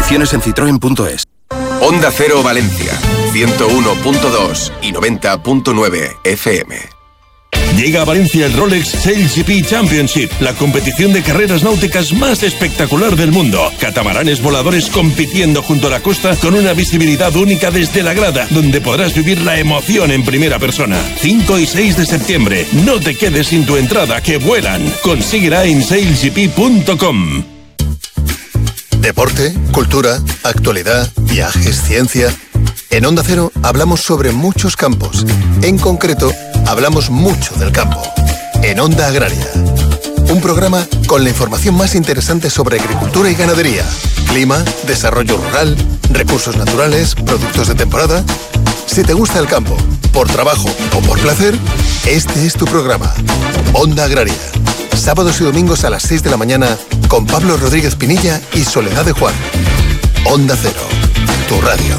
Condiciones en citroen.es. Onda Cero Valencia, 101.2 y 90.9 FM. Llega a Valencia el Rolex Sail Championship, la competición de carreras náuticas más espectacular del mundo. Catamaranes voladores compitiendo junto a la costa con una visibilidad única desde la grada, donde podrás vivir la emoción en primera persona. 5 y 6 de septiembre. No te quedes sin tu entrada, que vuelan. Consíguela en sailgp.com. Deporte, cultura, actualidad, viajes, ciencia. En Onda Cero hablamos sobre muchos campos. En concreto, hablamos mucho del campo. En Onda Agraria. Un programa con la información más interesante sobre agricultura y ganadería, clima, desarrollo rural, recursos naturales, productos de temporada. Si te gusta el campo, por trabajo o por placer, este es tu programa. Onda Agraria. Sábados y domingos a las 6 de la mañana con Pablo Rodríguez Pinilla y Soledad de Juan. Onda Cero, tu radio.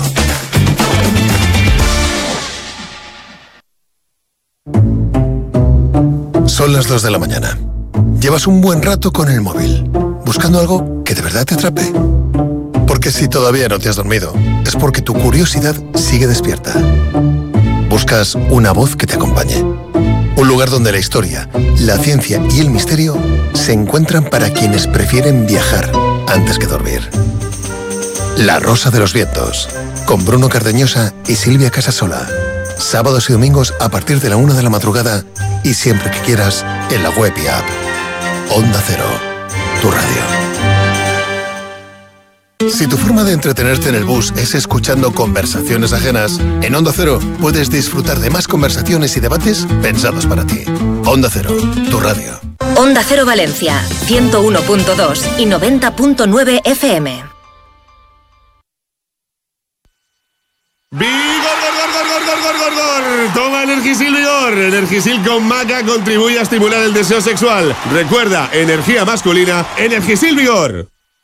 Son las 2 de la mañana. Llevas un buen rato con el móvil, buscando algo que de verdad te atrape. Porque si todavía no te has dormido, es porque tu curiosidad sigue despierta. Buscas una voz que te acompañe. Un lugar donde la historia, la ciencia y el misterio se encuentran para quienes prefieren viajar antes que dormir. La Rosa de los Vientos, con Bruno Cardeñosa y Silvia Casasola. Sábados y domingos a partir de la 1 de la madrugada y siempre que quieras en la web y app. Onda Cero, tu radio. Si tu forma de entretenerte en el bus es escuchando conversaciones ajenas, en Onda Cero puedes disfrutar de más conversaciones y debates pensados para ti. Onda Cero, tu radio. Onda Cero Valencia, 101.2 y 90.9 FM. ¡Vigor! Toma Energisil Vigor. Energisil con maca contribuye a estimular el deseo sexual. Recuerda, energía masculina, Energisil Vigor.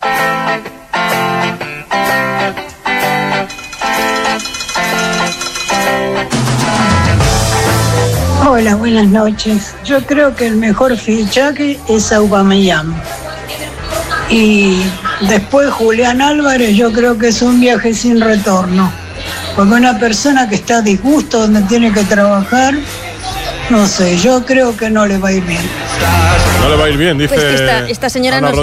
Hola, buenas noches. Yo creo que el mejor fichaje es Aubameyang. Y después Julián Álvarez, yo creo que es un viaje sin retorno. Porque una persona que está a disgusto donde tiene que trabajar, no sé, yo creo que no le va a ir bien. No le va a ir bien, dice. Pues que esta señora nos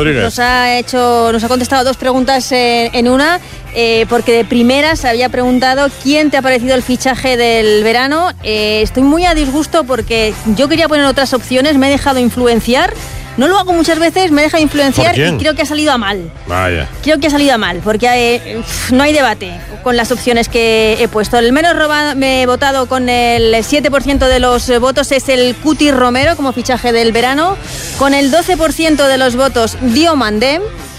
ha contestado dos preguntas en una, porque de primeras había preguntado quién te ha parecido el fichaje del verano. Estoy muy a disgusto porque yo quería poner otras opciones, me he dejado influenciar. No lo hago muchas veces, me deja influenciar y creo que ha salido a mal. Vaya. Creo que ha salido a mal, porque no hay debate con las opciones que he puesto. El menos me he votado con el 7% de los votos es el Cuti Romero como fichaje del verano. Con el 12% de los votos, Diomandé.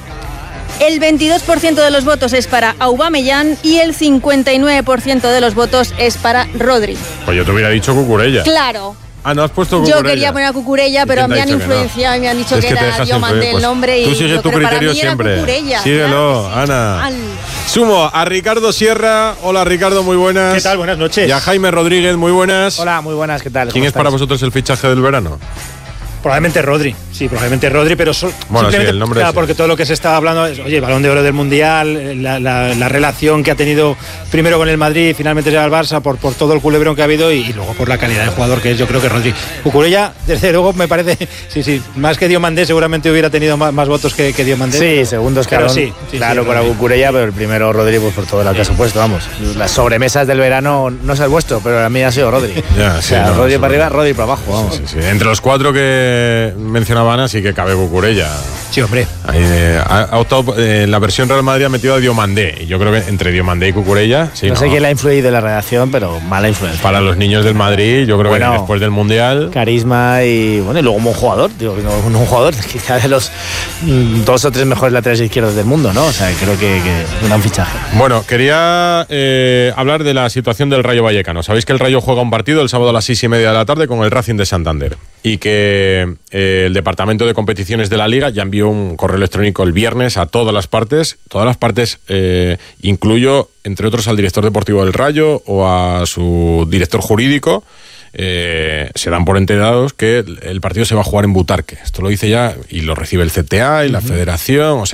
El 22% de los votos es para Aubameyang y el 59% de los votos es para Rodri. Pues yo te hubiera dicho Cucurella. Claro. Ah, no has puesto Cucurella. Yo quería poner a Cucurella, pero me han influenciado y me han dicho que era Diomandé el nombre. Tú sigues tu criterio siempre. Síguelo, claro, Ana. Sumo a Ricardo Sierra. Hola, Ricardo, muy buenas. ¿Qué tal? Buenas noches. Y a Jaime Rodríguez, muy buenas. Hola, muy buenas, ¿qué tal? ¿Quién es para vosotros el fichaje del verano? Probablemente Rodri, sí, probablemente Rodri, pero bueno, simplemente sí, el nombre porque todo lo que se estaba hablando es, oye, el Balón de Oro del Mundial, la relación que ha tenido primero con el Madrid y finalmente llega al Barça por todo el culebrón que ha habido y luego por la calidad de jugador que es, yo creo que Rodri. Cucurella, desde luego, me parece, sí, más que Diomandé seguramente hubiera tenido más votos que Diomandé. Sí, pero, segundos claro, claro, para Cucurella, pero el primero Rodri, pues por todo lo que ha supuesto, vamos. Las sobremesas del verano no es el vuestro, pero a mí ha sido Rodri. Ya, o sea, sí, Rodri para arriba, Rodri para abajo, vamos. Sí. Entre los cuatro que mencionaba Ana, sí que cabe Cucurella. Sí, hombre. Ha optado, la versión Real Madrid ha metido a Diomandé. Y yo creo que entre Diomandé y Cucurella. Sí, no sé quién le ha influido en la redacción, pero mala influencia. Para los niños del Madrid, yo creo que después del Mundial. Carisma y luego como un jugador. Digo, un jugador quizá de los 2 o 3 mejores laterales izquierdos del mundo, ¿no? O sea, creo que un gran fichaje. Bueno, quería hablar de la situación del Rayo Vallecano. Sabéis que el Rayo juega un partido el sábado a las 6:30 de la tarde con el Racing de Santander. Y que el Departamento de Competiciones de la Liga ya envió un correo electrónico el viernes a todas las partes, incluyo, entre otros, al director deportivo del Rayo o a su director jurídico. Se dan por enterados que el partido se va a jugar en Butarque. Esto lo dice ya y lo recibe el CTA y la Federación, o sea,